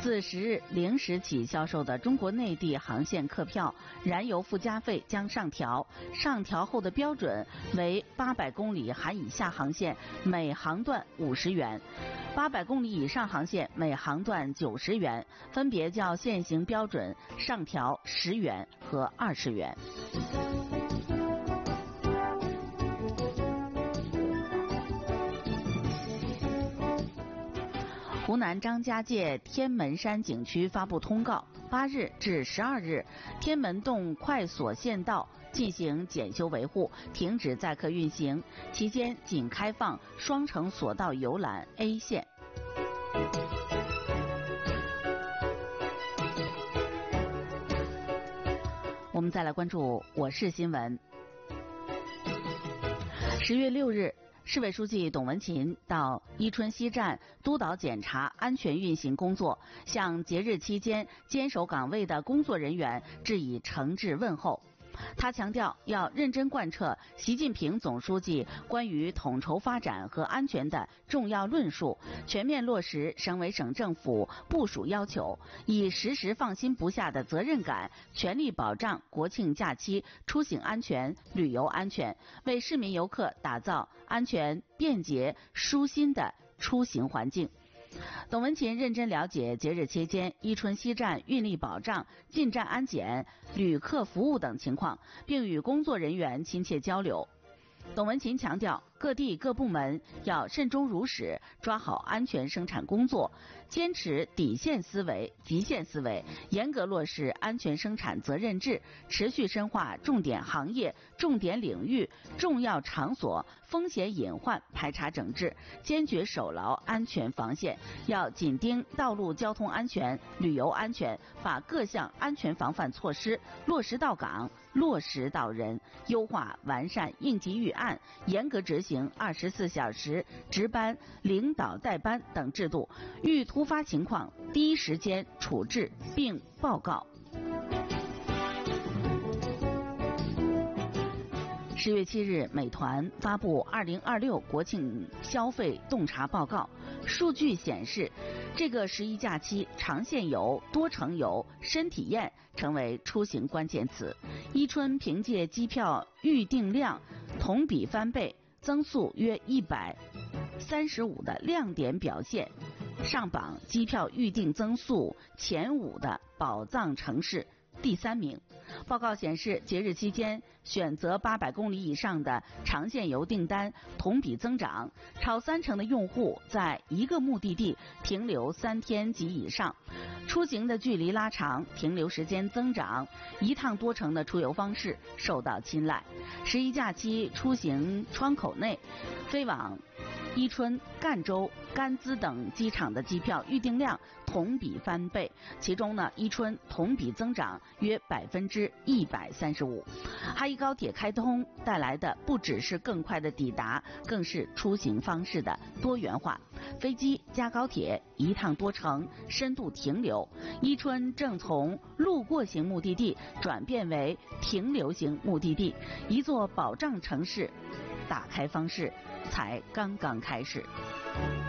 自10日0时起销售的中国内地航线客票，燃油附加费将上调，上调后的标准为800公里含以下航线每航段50元，800公里以上航线每航段90元，分别较现行标准上调10元和20元。湖南张家界天门山景区发布通告，8日至12日，天门洞快索线道进行检修维护，停止载客运行，期间仅开放双程索道游览 A 线。我们再来关注我市新闻。10月6日。市委书记董文琴到伊春西站督导检查安全运行工作，向节日期间坚守岗位的工作人员致以诚挚问候。他强调，要认真贯彻习近平总书记关于统筹发展和安全的重要论述，全面落实省委省政府部署要求，以时时放心不下的责任感，全力保障国庆假期出行安全、旅游安全，为市民游客打造安全、便捷、舒心的出行环境。董文琴认真了解节日期间伊春西站运力保障、进站安检、旅客服务等情况，并与工作人员亲切交流。董文琴强调，各地各部门要慎终如始，抓好安全生产工作，坚持底线思维、极限思维，严格落实安全生产责任制，持续深化重点行业、重点领域、重要场所风险隐患排查整治，坚决守牢安全防线。要紧盯道路交通安全、旅游安全，把各项安全防范措施落实到岗、落实到人，优化完善应急预案，严格执行24小时值班、领导带班等制度，遇突发情况第一时间处置并报告。10月7日，美团发布2026国庆消费洞察报告，数据显示，这个11假期长线游、多城游、深体验成为出行关键词。伊春凭借机票预订量同比翻倍，增速约135%的亮点表现，上榜机票预订增速前5的宝藏城市第3名。报告显示，节日期间选择800公里以上的长线游订单同比增长，超30%的用户在一个目的地停留3天及以上，出行的距离拉长，停留时间增长，一趟多城的出游方式受到青睐。11假期出行窗口内，飞往伊春、赣州、甘孜等机场的机票预订量同比翻倍，其中呢，伊春同比增长约135%。哈伊高铁开通带来的不只是更快的抵达，更是出行方式的多元化。飞机加高铁，一趟多城，深度停留。伊春正从路过型目的地转变为停留型目的地，一座保障城市打开方式才刚刚开始。